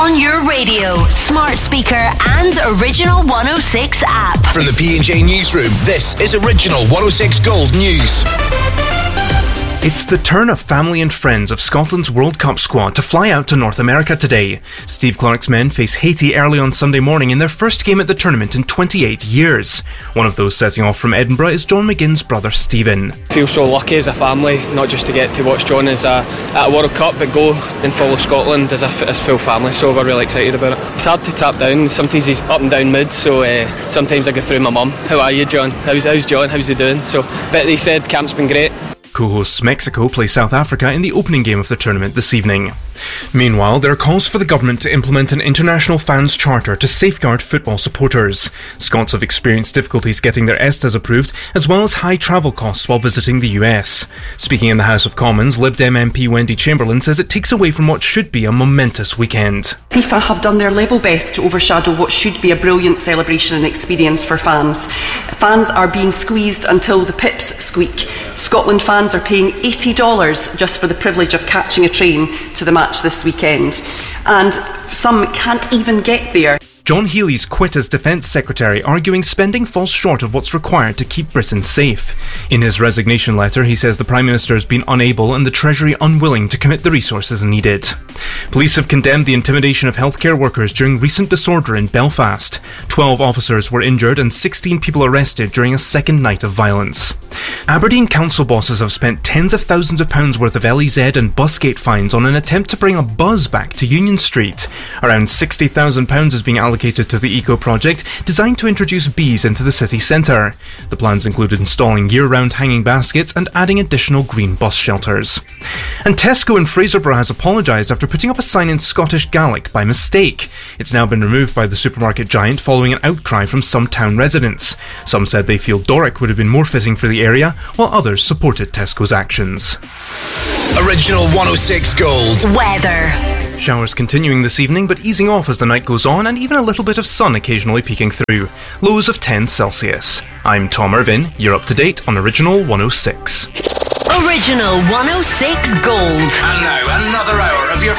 On your radio, smart speaker and Original 106 app. From the P&J Newsroom, this is Original 106 Gold News. It's the turn of family and friends of Scotland's World Cup squad to fly out to North America today. Steve Clarke's men face Haiti early on Sunday morning in their first game at the tournament in 28 years. One of those setting off from Edinburgh is John McGinn's brother Stephen. I feel so lucky as a family, not just to get to watch John at a World Cup, but go and follow Scotland as full family, so we're really excited about it. It's hard to trap down, sometimes he's up and down mood, so sometimes I go through my mum. How are you, John? How's John? How's he doing? But they said camp's been great. Co-hosts Mexico play South Africa in the opening game of the tournament this evening. Meanwhile, there are calls for the government to implement an international fans charter to safeguard football supporters. Scots have experienced difficulties getting their ESTAs approved, as well as high travel costs while visiting the US. Speaking in the House of Commons, Lib Dem MP Wendy Chamberlain says it takes away from what should be a momentous weekend. FIFA have done their level best to overshadow what should be a brilliant celebration and experience for fans. Fans are being squeezed until the pips squeak. Scotland fans are paying $80 just for the privilege of catching a train to the match this weekend, and some can't even get there. John Healey's quit as Defence Secretary, arguing spending falls short of what's required to keep Britain safe. In his resignation letter, he says the Prime Minister has been unable and the Treasury unwilling to commit the resources needed. Police have condemned the intimidation of healthcare workers during recent disorder in Belfast. 12 officers were injured and 16 people arrested during a second night of violence. Aberdeen council bosses have spent tens of thousands of pounds worth of LEZ and busgate fines on an attempt to bring a buzz back to Union Street. Around £60,000 is being allocated to the eco project designed to introduce bees into the city centre. The plans included installing year-round hanging baskets and adding additional green bus shelters. And Tesco in Fraserburgh has apologised after putting up a sign in Scottish Gaelic by mistake. It's now been removed by the supermarket giant following an outcry from some town residents. Some said they feel Doric would have been more fitting for the area, while others supported Tesco's actions. Original 106 Gold Weather. Showers continuing this evening, but easing off as the night goes on, and even a little bit of sun occasionally peeking through. Lows of 10 Celsius. I'm Tom Irvin. You're up to date on Original 106. Original 106 Gold. And now another hour of your